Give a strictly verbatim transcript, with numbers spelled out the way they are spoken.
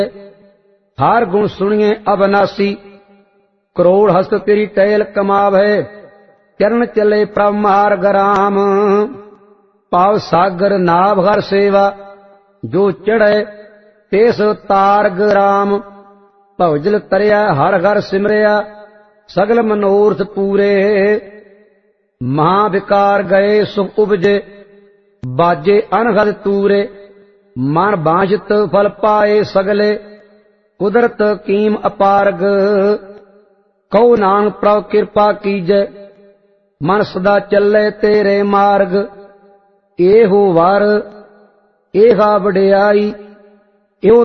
हार गुण सुनिए अबनासी, करोड़ हस्त तेरी टहल कमावे, चरण चले प्रभ मार्ग राम। पाव सागर नाभ हर सेवा, जो चढ़े तेस तारग राम। भवजल तरिया हर हर सिमरिया, सगल मनोरथ पूरे। महाविकार गए सुख उपजे, बाजे अनहद तूरे। मन बांझत फल पाए सगले, कुदरत कीम अपारग। कहो नानक प्रभु कृपा कीजै, मन सदा चले तेरे मार्ग। एहो वार एहा वडियाई,